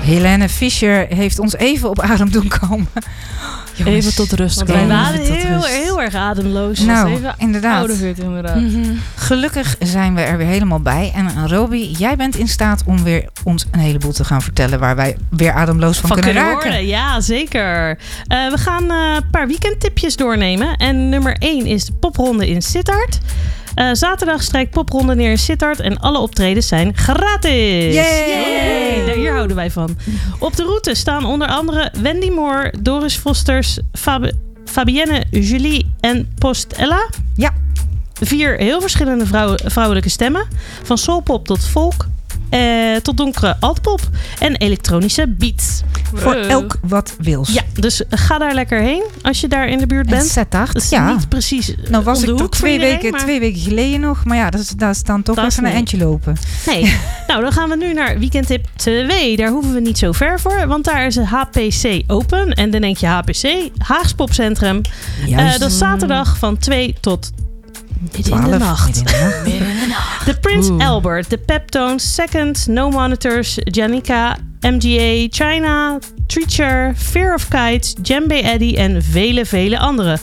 Helene Fischer heeft ons even op adem doen komen. Jongens, even tot rust komen. Wij waren heel erg ademloos. Nou, even inderdaad. Gelukkig zijn we er weer helemaal bij. En Roby, jij bent in staat om weer ons een heleboel te gaan vertellen waar wij weer ademloos van kunnen raken. Worden. Ja, zeker. We gaan een paar weekendtipjes doornemen. En nummer 1 is de popronde in Sittard. Zaterdag strijkt popronde neer in Sittard en alle optredens zijn gratis. Yay! Hier houden wij van. Op de route staan onder andere Wendy Moore, Doris Vosters, Fabienne Julie en Postella. Ja. 4 heel verschillende vrouwelijke stemmen. Van soulpop tot folk. Tot donkere altpop en elektronische beats. Voor elk wat wils. Ja, dus ga daar lekker heen als je daar in de buurt bent. En Sittard, dat is niet precies. Nou was ik toch twee weken geleden nog. Maar ja, dat is dan toch even een eindje lopen. Nee. Nou, dan gaan we nu naar weekendtip 2. Daar hoeven we niet zo ver voor. Want daar is het HPC Open. En dan denk je HPC, Haags Popcentrum. Dat is zaterdag van 2 tot... Midden in de nacht. De Prins Albert, de Peptones, Second, No Monitors, Janica, MGA, China, Treacher, Fear of Kites, Djembe Eddy en vele anderen.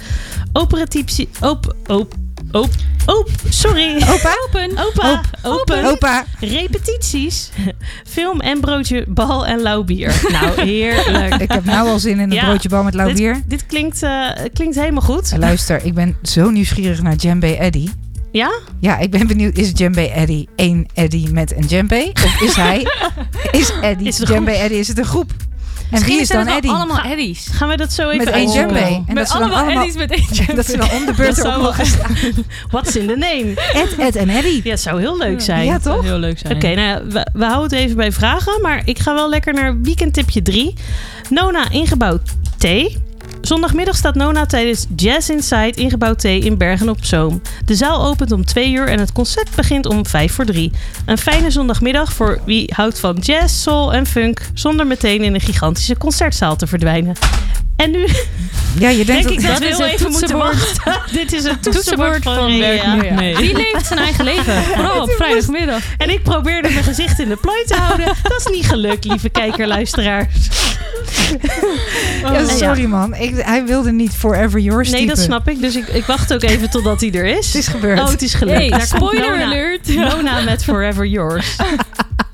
Open. Repetities, film en broodje bal en lauw bier. Nou, heerlijk. Ik heb nou al zin in een broodje bal met lauw bier. Dit klinkt helemaal goed. Luister, ik ben zo nieuwsgierig naar Djembe Eddy. Ja? Ja, ik ben benieuwd. Is Djembe Eddy één Eddy met een djembe? Of is hij... Djembe Eddy, is het een groep? En wie is dan Eddy? Allemaal Eddies. Gaan we dat zo even... Met één djembe. En met dat allemaal Eddies met één djembe. Dat ze dan om de beurt erop mogen staan. What's in the name? Ed en Eddy. Ja, het zou heel leuk zijn. Ja, toch? Heel leuk zijn. Oké, nou, we houden het even bij vragen. Maar ik ga wel lekker naar weekendtipje 3. Nona Ingebouwd Thee. Zondagmiddag staat Nona tijdens Jazz Inside Ingebouwd Thee in Bergen op Zoom. De zaal opent om 2 uur en het concert begint om 2:55. Een fijne zondagmiddag voor wie houdt van jazz, soul en funk, zonder meteen in een gigantische concertzaal te verdwijnen. En nu ja, je denkt denk ik dat we heel even moeten wachten. Dit is het toetsenbord van Rea. Nee. Die leeft zijn eigen leven. Vooral op vrijdagmiddag. En ik probeerde mijn gezicht in de plooi te houden. Dat is niet gelukt, lieve kijker-luisteraars. Ja, sorry man. Hij wilde niet Forever Yours typen. Nee, dat snap ik. Dus ik wacht ook even totdat hij er is. Het is gebeurd. Oh, het is gelukt. Hey, daar spoiler komt alert. Nona met Forever Yours.